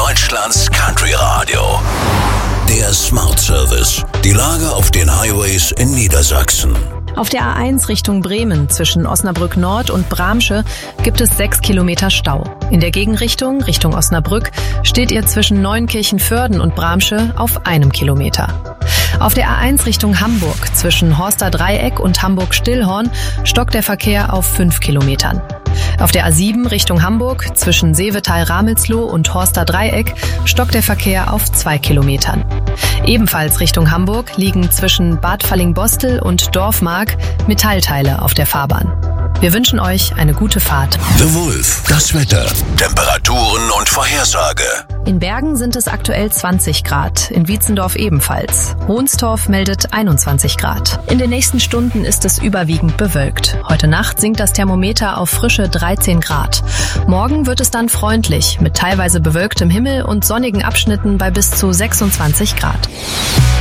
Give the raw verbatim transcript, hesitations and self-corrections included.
Deutschlands Country Radio. Der Smart Service. Die Lage auf den Highways in Niedersachsen. Auf der A eins Richtung Bremen zwischen Osnabrück Nord und Bramsche gibt es sechs Kilometer Stau. In der Gegenrichtung, Richtung Osnabrück, steht ihr zwischen Neunkirchen-Vörden und Bramsche auf einem Kilometer. Auf der A eins Richtung Hamburg zwischen Horster Dreieck und Hamburg-Stillhorn stockt der Verkehr auf fünf Kilometern. Auf der A sieben Richtung Hamburg zwischen Seevetal-Ramelsloh und Horster Dreieck stockt der Verkehr auf zwei Kilometern. Ebenfalls Richtung Hamburg liegen zwischen Bad Falling-Bostel und Dorfmark Metallteile auf der Fahrbahn. Wir wünschen euch eine gute Fahrt. The Wolf, das Wetter, Temperaturen und Vorhersage. In Bergen sind es aktuell zwanzig Grad, in Wietzendorf ebenfalls. Hohnstorf meldet einundzwanzig Grad. In den nächsten Stunden ist es überwiegend bewölkt. Heute Nacht sinkt das Thermometer auf frische dreizehn Grad. Morgen wird es dann freundlich, mit teilweise bewölktem Himmel und sonnigen Abschnitten bei bis zu sechsundzwanzig Grad.